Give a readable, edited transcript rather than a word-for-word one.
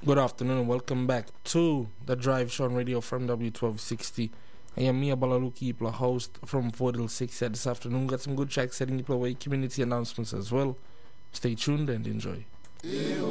Good afternoon and welcome back to the Drive Show on radio from W1260. I am Mia Balaluki, your host from 4 till 6 here this afternoon. Got some good tracks setting you away, community announcements as well. Stay tuned and enjoy.